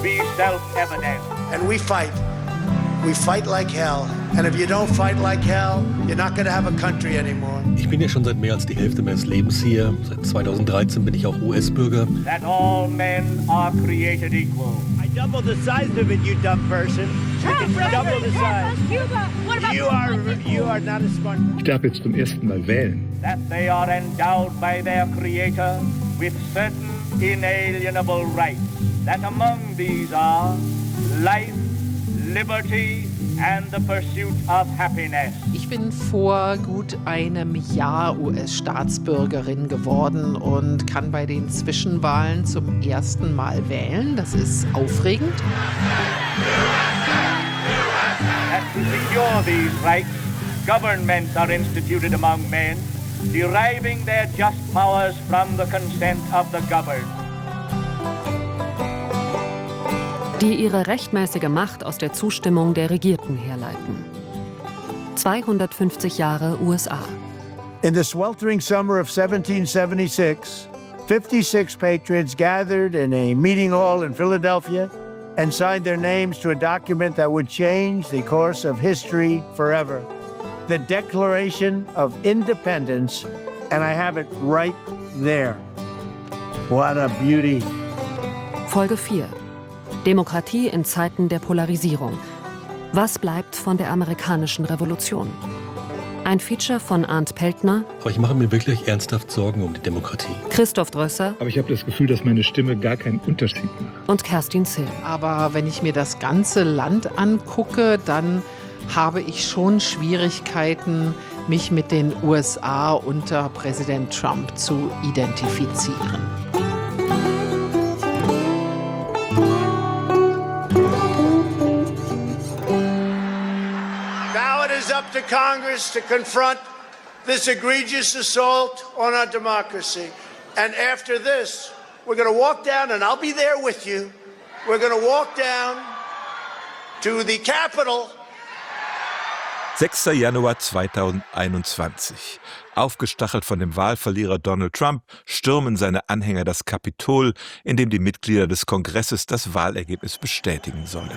be self-evident. And we fight. We fight like hell. And if you don't fight like hell, you're not going to have a country anymore. Ich bin ja schon seit mehr als die Hälfte meines Lebens hier. Seit 2013 bin ich auch US-Bürger. That all men are created equal. I double the size of it, you dumb person. Double the size. You are not a smart. Ich darf jetzt zum ersten Mal wählen. That they are endowed by their Creator with certain inalienable rights. That among these are life, liberty and the pursuit of happiness. Ich bin vor gut einem Jahr US-Staatsbürgerin geworden und kann bei den Zwischenwahlen zum ersten Mal wählen. Das ist aufregend. And to secure these rights, governments are instituted among men, deriving their just powers from the consent of the governed. Die ihre rechtmäßige Macht aus der Zustimmung der Regierten herleiten. 250 Jahre USA. In the sweltering summer of 1776, 56 patriots gathered in a meeting hall in Philadelphia and signed their names to a document that would change the course of history forever. The Declaration of Independence, and I have it right there. What a beauty. Folge 4. Demokratie in Zeiten der Polarisierung. Was bleibt von der amerikanischen Revolution? Ein Feature von Arndt Peltner. Aber ich mache mir wirklich ernsthaft Sorgen um die Demokratie. Christoph Drösser. Aber ich habe das Gefühl, dass meine Stimme gar keinen Unterschied macht. Und Kerstin Zill. Aber wenn ich mir das ganze Land angucke, dann habe ich schon Schwierigkeiten, mich mit den USA unter Präsident Trump zu identifizieren. Up to Congress to confront this egregious assault on our democracy. And after this, we're going to walk down, and I'll be there with you. We're going to walk down to the Capitol. 6. Januar 2021. Aufgestachelt von dem Wahlverlierer Donald Trump stürmen seine Anhänger das Kapitol, in dem die Mitglieder des Kongresses das Wahlergebnis bestätigen sollen.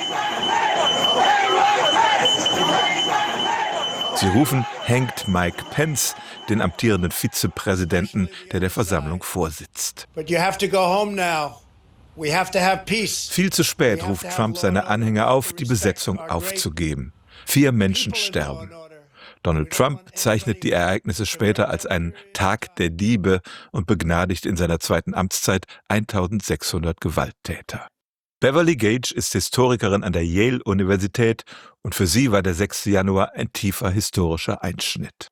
Sie rufen, hängt Mike Pence, den amtierenden Vizepräsidenten, der der Versammlung vorsitzt. Viel zu spät ruft Trump seine Anhänger auf, die Besetzung aufzugeben. 4 Menschen sterben. Donald Trump zeichnet die Ereignisse später als einen Tag der Diebe und begnadigt in seiner zweiten Amtszeit 1600 Gewalttäter. Beverly Gage ist Historikerin an der Yale-Universität und für sie war der 6. Januar ein tiefer historischer Einschnitt.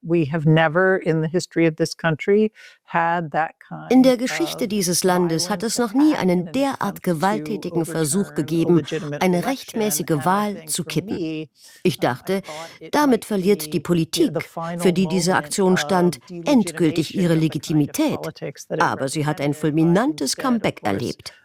In der Geschichte dieses Landes hat es noch nie einen derart gewalttätigen Versuch gegeben, eine rechtmäßige Wahl zu kippen. Ich dachte, damit verliert die Politik, für die diese Aktion stand, endgültig ihre Legitimität. Aber sie hat ein fulminantes Comeback erlebt.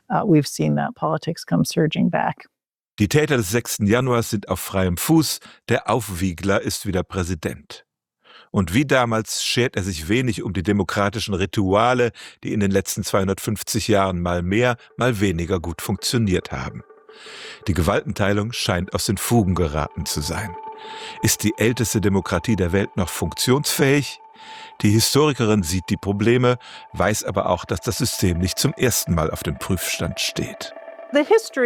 Die Täter des 6. Januars sind auf freiem Fuß, der Aufwiegler ist wieder Präsident. Und wie damals schert er sich wenig um die demokratischen Rituale, die in den letzten 250 Jahren mal mehr, mal weniger gut funktioniert haben. Die Gewaltenteilung scheint aus den Fugen geraten zu sein. Ist die älteste Demokratie der Welt noch funktionsfähig? Die Historikerin sieht die Probleme, weiß aber auch, dass das System nicht zum ersten Mal auf dem Prüfstand steht. Die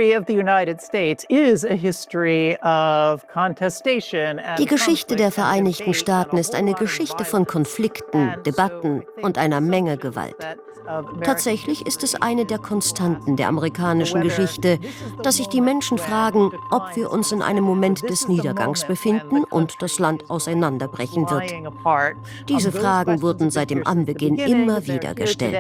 Geschichte der Vereinigten Staaten ist eine Geschichte von Konflikten, Debatten und einer Menge Gewalt. Tatsächlich ist es eine der Konstanten der amerikanischen Geschichte, dass sich die Menschen fragen, ob wir uns in einem Moment des Niedergangs befinden und das Land auseinanderbrechen wird. Diese Fragen wurden seit dem Anbeginn immer wieder gestellt.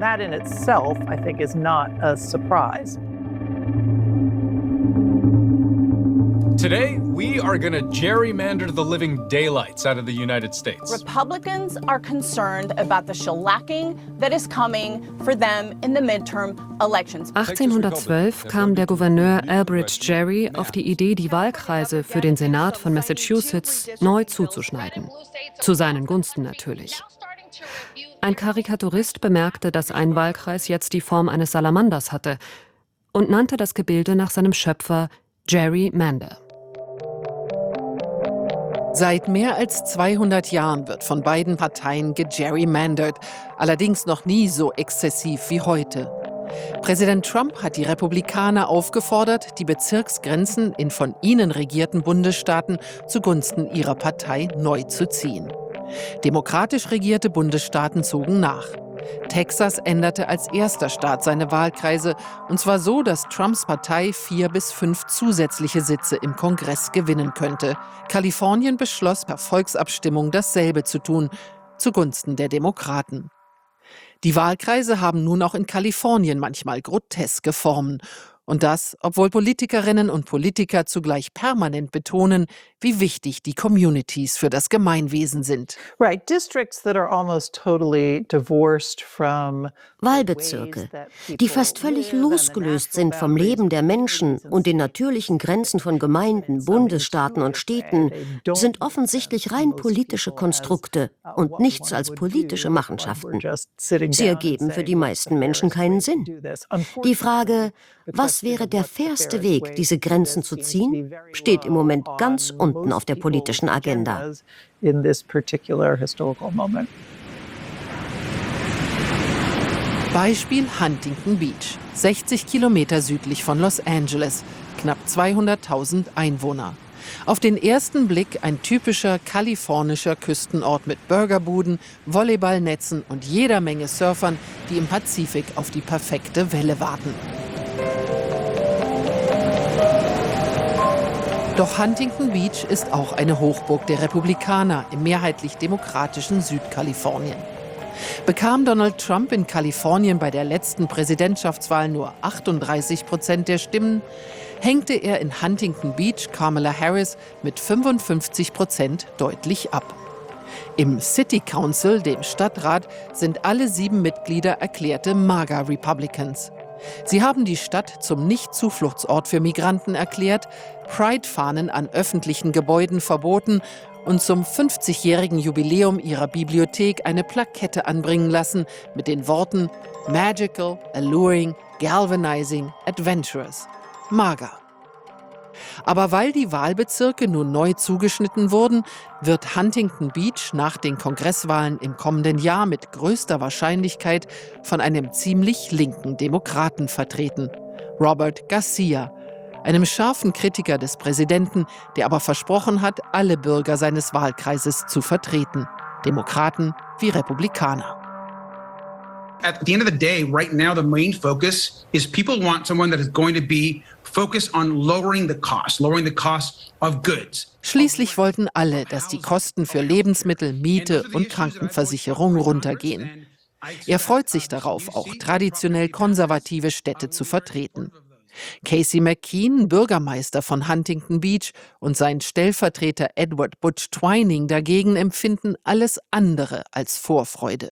Today, we are going to gerrymander the living daylights out of the United States. Republicans are concerned about the shellacking that is coming for them in the midterm elections. 1812 kam der Gouverneur Elbridge Gerry auf die Idee, die Wahlkreise für den Senat von Massachusetts neu zuzuschneiden. Zu seinen Gunsten natürlich. Ein Karikaturist bemerkte, dass ein Wahlkreis jetzt die Form eines Salamanders hatte. und nannte das Gebilde nach seinem Schöpfer Jerry Mander. Seit mehr als 200 Jahren wird von beiden Parteien gegerrymandert, allerdings noch nie so exzessiv wie heute. Präsident Trump hat die Republikaner aufgefordert, die Bezirksgrenzen in von ihnen regierten Bundesstaaten zugunsten ihrer Partei neu zu ziehen. Demokratisch regierte Bundesstaaten zogen nach. Texas änderte als erster Staat seine Wahlkreise, und zwar so, dass Trumps Partei 4 bis 5 zusätzliche Sitze im Kongress gewinnen könnte. Kalifornien beschloss per Volksabstimmung dasselbe zu tun, zugunsten der Demokraten. Die Wahlkreise haben nun auch in Kalifornien manchmal groteske Formen. Und das, obwohl Politikerinnen und Politiker zugleich permanent betonen, wie wichtig die Communities für das Gemeinwesen sind. Wahlbezirke, die fast völlig losgelöst sind vom Leben der Menschen und den natürlichen Grenzen von Gemeinden, Bundesstaaten und Städten, sind offensichtlich rein politische Konstrukte und nichts als politische Machenschaften. Sie ergeben für die meisten Menschen keinen Sinn. Die Frage, was wäre der fairste Weg, diese Grenzen zu ziehen, steht im Moment ganz unten auf der politischen Agenda. Beispiel Huntington Beach, 60 Kilometer südlich von Los Angeles, knapp 200.000 Einwohner. Auf den ersten Blick ein typischer kalifornischer Küstenort mit Burgerbuden, Volleyballnetzen und jeder Menge Surfern, die im Pazifik auf die perfekte Welle warten. Doch Huntington Beach ist auch eine Hochburg der Republikaner im mehrheitlich demokratischen Südkalifornien. Bekam Donald Trump in Kalifornien bei der letzten Präsidentschaftswahl nur 38% der Stimmen, hängte er in Huntington Beach Kamala Harris mit 55% deutlich ab. Im City Council, dem Stadtrat, sind alle 7 Mitglieder erklärte MAGA-Republicans. Sie haben die Stadt zum Nicht-Zufluchtsort für Migranten erklärt, Pride-Fahnen an öffentlichen Gebäuden verboten und zum 50-jährigen Jubiläum ihrer Bibliothek eine Plakette anbringen lassen mit den Worten Magical, Alluring, Galvanizing, Adventurous. MAGA. Aber weil die Wahlbezirke nun neu zugeschnitten wurden, wird Huntington Beach nach den Kongresswahlen im kommenden Jahr mit größter Wahrscheinlichkeit von einem ziemlich linken Demokraten vertreten, Robert Garcia, einem scharfen Kritiker des Präsidenten, der aber versprochen hat, alle Bürger seines Wahlkreises zu vertreten, Demokraten wie Republikaner. At the end of the day, right now, the main focus is people want someone that is going to be focused on lowering the cost of goods. Schließlich wollten alle, dass die Kosten für Lebensmittel, Miete und Krankenversicherung runtergehen. Er freut sich darauf, auch traditionell konservative Städte zu vertreten. Casey McKean, Bürgermeister von Huntington Beach, und sein Stellvertreter Edward Butch Twining dagegen empfinden alles andere als Vorfreude.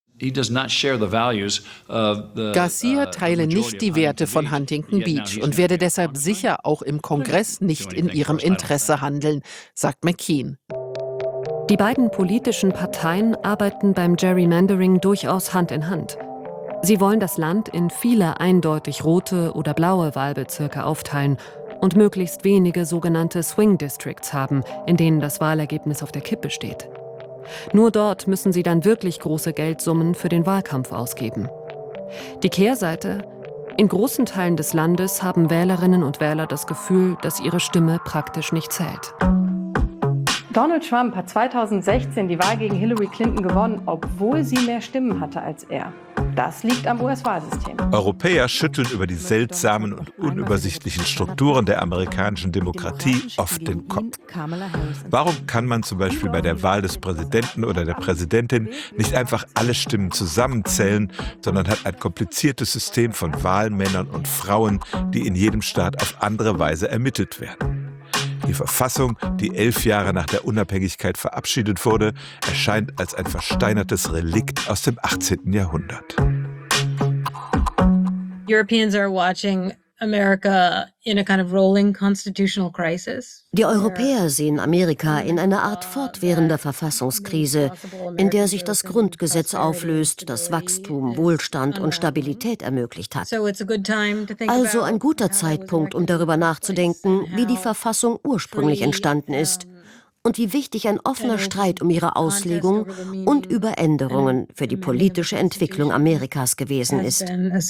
Garcia teile nicht die Werte von Huntington Beach und werde deshalb sicher auch im Kongress nicht in ihrem Interesse handeln, sagt McKean. Die beiden politischen Parteien arbeiten beim Gerrymandering durchaus Hand in Hand. Sie wollen das Land in viele eindeutig rote oder blaue Wahlbezirke aufteilen und möglichst wenige sogenannte Swing Districts haben, in denen das Wahlergebnis auf der Kippe steht. Nur dort müssen sie dann wirklich große Geldsummen für den Wahlkampf ausgeben. Die Kehrseite: In großen Teilen des Landes haben Wählerinnen und Wähler das Gefühl, dass ihre Stimme praktisch nicht zählt. Donald Trump hat 2016 die Wahl gegen Hillary Clinton gewonnen, obwohl sie mehr Stimmen hatte als er. Das liegt am US-Wahlsystem. Europäer schütteln über die seltsamen und unübersichtlichen Strukturen der amerikanischen Demokratie oft den Kopf. Warum kann man zum Beispiel bei der Wahl des Präsidenten oder der Präsidentin nicht einfach alle Stimmen zusammenzählen, sondern hat ein kompliziertes System von Wahlmännern und Frauen, die in jedem Staat auf andere Weise ermittelt werden? Die Verfassung, die 11 Jahre nach der Unabhängigkeit verabschiedet wurde, erscheint als ein versteinertes Relikt aus dem 18. Jahrhundert. Europeans are watching Die Europäer sehen Amerika in einer Art fortwährender Verfassungskrise, in der sich das Grundgesetz auflöst, das Wachstum, Wohlstand und Stabilität ermöglicht hat. Also ein guter Zeitpunkt, um darüber nachzudenken, wie die Verfassung ursprünglich entstanden ist und wie wichtig ein offener Streit um ihre Auslegung und über Änderungen für die politische Entwicklung Amerikas gewesen ist.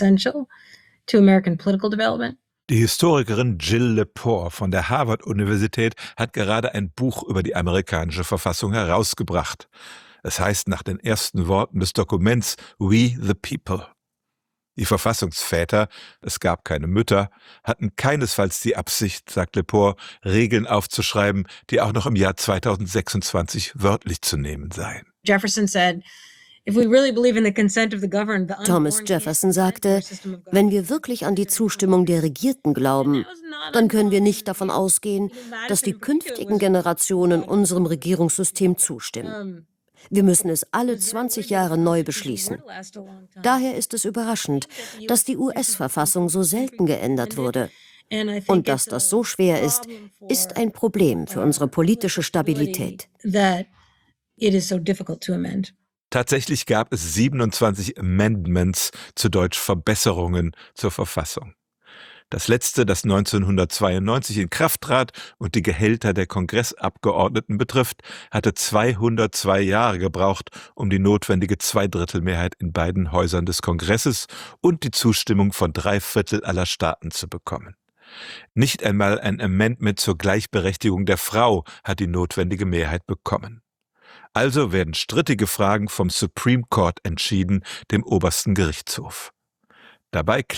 Die Historikerin Jill Lepore von der Harvard-Universität hat gerade ein Buch über die amerikanische Verfassung herausgebracht. Es heißt nach den ersten Worten des Dokuments We the People. Die Verfassungsväter, es gab keine Mütter, hatten keinesfalls die Absicht, sagt Lepore, Regeln aufzuschreiben, die auch noch im Jahr 2026 wörtlich zu nehmen seien. Thomas Jefferson sagte, wenn wir wirklich an die Zustimmung der Regierten glauben, dann können wir nicht davon ausgehen, dass die künftigen Generationen unserem Regierungssystem zustimmen. Wir müssen es alle 20 Jahre neu beschließen. Daher ist es überraschend, dass die US-Verfassung so selten geändert wurde. Und dass das so schwer ist, ist ein Problem für unsere politische Stabilität. Tatsächlich gab es 27 Amendments, zu Deutsch Verbesserungen zur Verfassung. Das letzte, das 1992 in Kraft trat und die Gehälter der Kongressabgeordneten betrifft, hatte 202 Jahre gebraucht, um die notwendige Zweidrittelmehrheit in beiden Häusern des Kongresses und die Zustimmung von 3/4 aller Staaten zu bekommen. Nicht einmal ein Amendment zur Gleichberechtigung der Frau hat die notwendige Mehrheit bekommen. Also werden strittige Fragen vom Supreme Court entschieden, dem obersten Gerichtshof. Dabei